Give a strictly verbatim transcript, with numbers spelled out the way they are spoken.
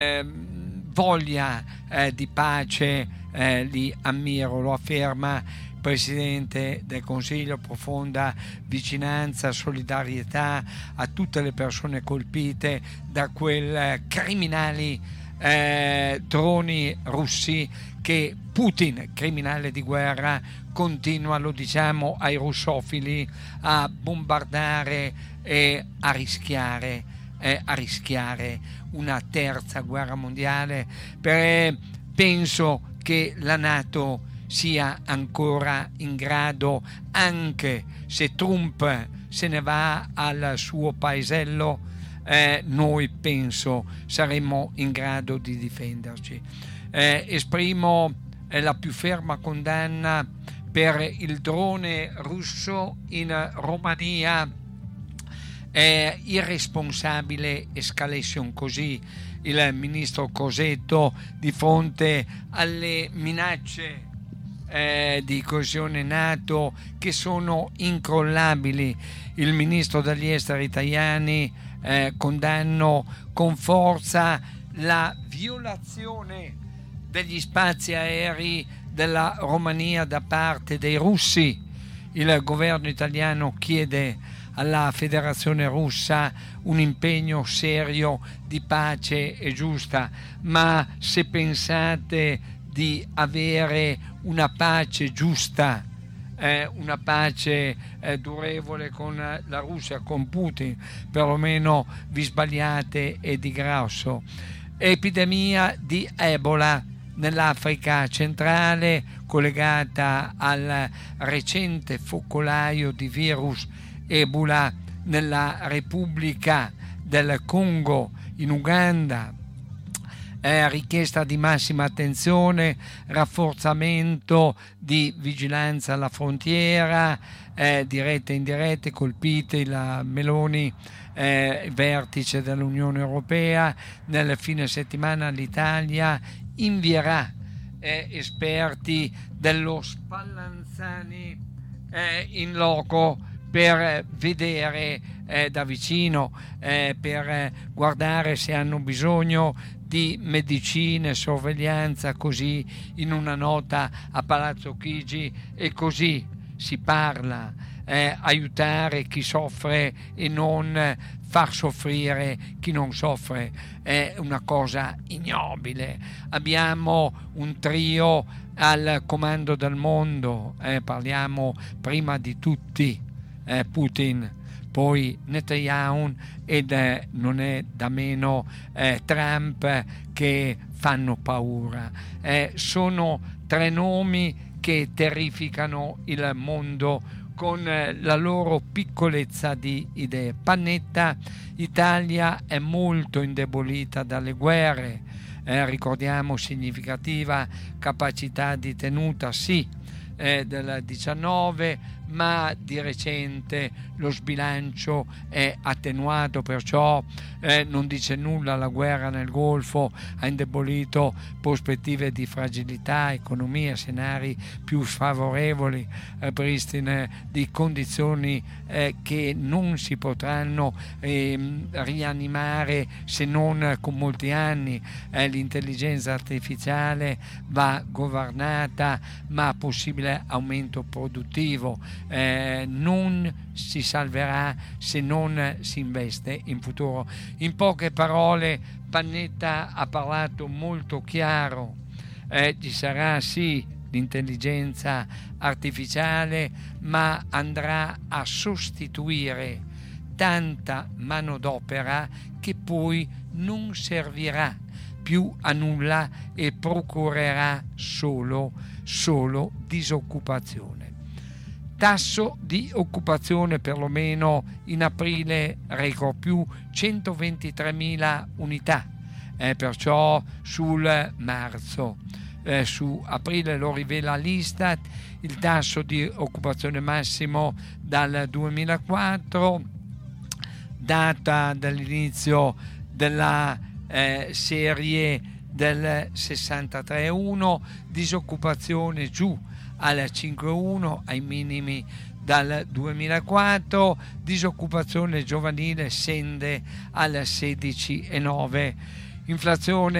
eh, voglia eh, di pace eh, li ammiro, lo afferma il Presidente del Consiglio, profonda vicinanza, solidarietà a tutte le persone colpite da quei eh, criminali eh, droni russi che Putin, criminale di guerra, continua, lo diciamo ai russofili, a bombardare e a rischiare, eh, a rischiare una terza guerra mondiale. Per, penso che la NATO sia ancora in grado, anche se Trump se ne va al suo paesello, eh, noi penso saremo in grado di difenderci. Eh, esprimo eh, la più ferma condanna per il drone russo in Romania. È irresponsabile escalation così. Il ministro Crosetto, di fronte alle minacce eh, di coesione NATO che sono incrollabili, il ministro degli esteri Tajani eh, condannò con forza la violazione degli spazi aerei della Romania da parte dei russi. Il governo italiano chiede alla Federazione Russa un impegno serio di pace e giusta, ma se pensate di avere una pace giusta, eh, una pace eh, durevole con la Russia, con Putin, perlomeno vi sbagliate e di grasso. Epidemia di Ebola nell'Africa centrale, collegata al recente focolaio di virus Ebola nella Repubblica del Congo, in Uganda. Eh, richiesta di massima attenzione, rafforzamento di vigilanza alla frontiera, eh, dirette e indirette, colpite la Meloni, eh, vertice dell'Unione Europea. Nel fine settimana l'Italia invierà eh, esperti dello Spallanzani eh, in loco per vedere eh, da vicino, eh, per eh, guardare se hanno bisogno di medicine, sorveglianza, così in una nota a Palazzo Chigi, e così si parla, eh, aiutare chi soffre e non far soffrire chi non soffre, è una cosa ignobile. Abbiamo un trio al comando del mondo, eh, parliamo prima di tutti eh, Putin, poi Netanyahu ed eh, non è da meno eh, Trump, che fanno paura. Eh, sono tre nomi che terrificano il mondo con eh, la loro piccolezza di idee. Panetta: Italia è molto indebolita dalle guerre, eh, ricordiamo significativa capacità di tenuta, sì, eh, del diciannove, ma di recente lo sbilancio è attenuato, perciò eh, non dice nulla. La guerra nel Golfo ha indebolito prospettive di fragilità, economia, scenari più sfavorevoli, ripristino di condizioni eh, che non si potranno eh, rianimare se non con molti anni. Eh, l'intelligenza artificiale va governata, ma possibile aumento produttivo. Eh, non si salverà se non si investe in futuro. In poche parole, Panetta ha parlato molto chiaro. Eh, ci sarà sì l'intelligenza artificiale, ma andrà a sostituire tanta manodopera che poi non servirà più a nulla e procurerà solo, solo disoccupazione. Tasso di occupazione perlomeno in aprile record, più centoventitremila unità, eh, perciò sul marzo. Eh, su aprile lo rivela l'Istat, il tasso di occupazione massimo dal duemilaquattro, data dall'inizio della eh, serie del sessantatré virgola uno, disoccupazione giù al cinque virgola uno, ai minimi dal duemilaquattro, disoccupazione giovanile scende al sedici virgola nove. inflazione